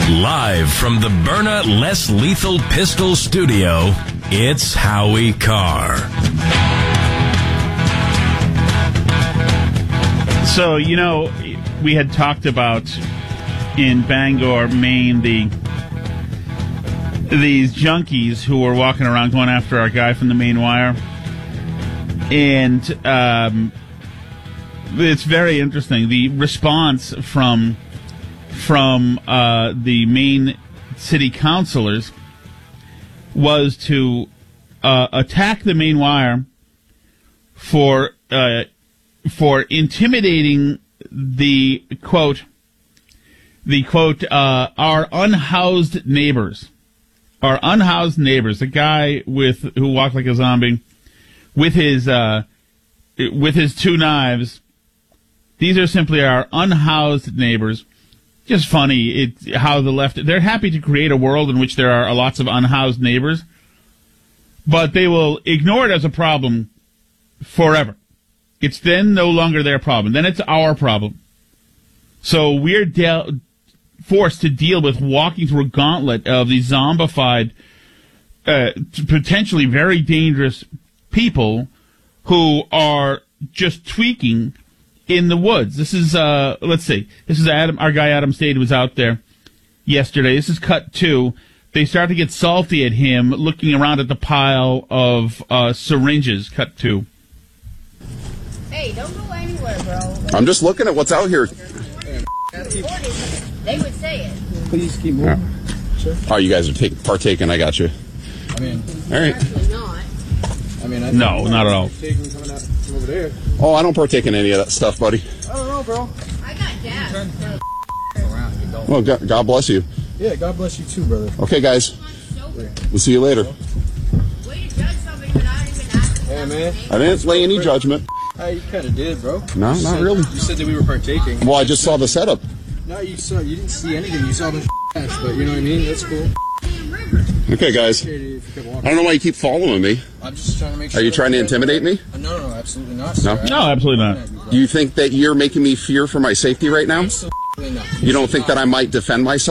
Live from the Byrna Less Lethal Pistol Studio, it's Howie Carr. So, you know, we had talked about in Bangor, Maine, these junkies who were walking around going after our guy from the Maine Wire. And it's very interesting. The response from the Maine city councilors was to attack the Maine Wire for intimidating the quote our unhoused neighbors. Our unhoused neighbors, the guy who walked like a zombie with his two knives. These are simply our unhoused neighbors. Just funny how the left, they're happy to create a world in which there are lots of unhoused neighbors, but they will ignore it as a problem forever. It's then no longer their problem. Then it's our problem. So we're forced to deal with walking through a gauntlet of these zombified, potentially very dangerous people who are just tweaking in the woods. This is, let's see. This is Adam. Our guy Adam Stade was out there yesterday. This is cut 2. They start to get salty at him looking around at the pile of syringes. Cut 2. Hey, don't go anywhere, bro. I'm just looking at what's out here. They would say it. Please keep moving. Sure. Oh, you guys are partaking. I got you. I mean, all right. Actually not. I mean, no, not at all. Coming out from over there. Oh, I don't partake in any of that stuff, buddy. I don't know, bro. I got gas. Well, God bless you. Yeah, God bless you too, brother. Okay, guys. We'll see you later. Way to judge something without even asking. Hey, man. I didn't lay any judgment. You kind of did, bro. No, not really. You said that we were partaking. Well, I just saw the setup. No, you didn't see anything. You saw the ass, but you know what I mean? That's cool. Okay, guys. I don't know why you keep following me. I'm just trying to make sure. Are you trying to intimidate me? No, absolutely not, sir. No, absolutely not. Do you think that you're making me fear for my safety right now? Absolutely not. You don't think that I might defend myself?